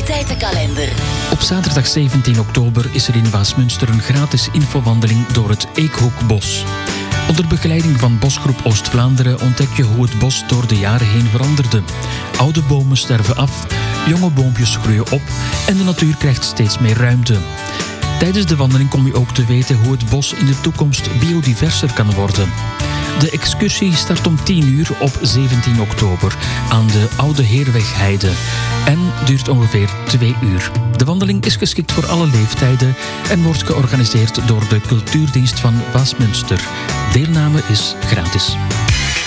activiteitenkalender. Op zaterdag 17 oktober is er in Waasmunster een gratis infowandeling door het Eekhoekbos. Onder begeleiding van Bosgroep Oost-Vlaanderen ontdek je hoe het bos door de jaren heen veranderde. Oude bomen sterven af, jonge boompjes groeien op en de natuur krijgt steeds meer ruimte. Tijdens de wandeling kom je ook te weten hoe het bos in de toekomst biodiverser kan worden. De excursie start om 10 uur op 17 oktober aan de Oude Heerwegheide en duurt ongeveer 2 uur. De wandeling is geschikt voor alle leeftijden en wordt georganiseerd door de Cultuurdienst van Waasmunster. Deelname is gratis.